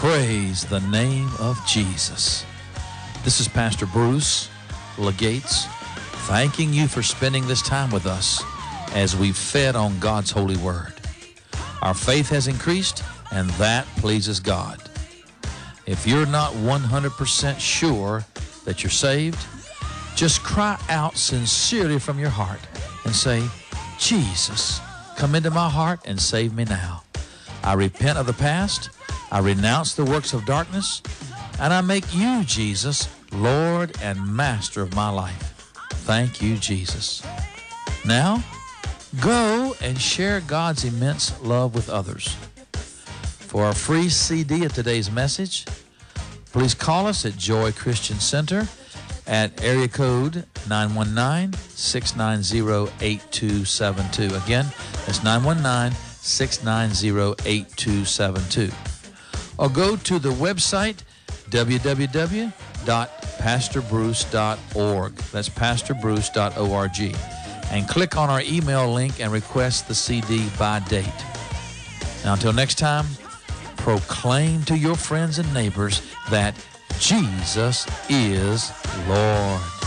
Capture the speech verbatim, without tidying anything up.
Praise the name of Jesus. This is Pastor Bruce Legates, thanking you for spending this time with us as we fed on God's holy word. Our faith has increased, and that pleases God. If you're not one hundred percent sure that you're saved, just cry out sincerely from your heart and say, Jesus, come into my heart and save me now. I repent of the past, I renounce the works of darkness, and I make you, Jesus, Lord and Master of my life. Thank you, Jesus. Now, go and share God's immense love with others. For our free C D of today's message, please call us at Joy Christian Center at area code nine one nine, six nine zero, eight two seven two. Again, that's nine one nine, six nine zero, eight two seven two. Or go to the website w w w dot pastor bruce dot org. That's pastor bruce dot org. And click on our email link and request the C D by date. Now, until next time, proclaim to your friends and neighbors that Jesus is Lord.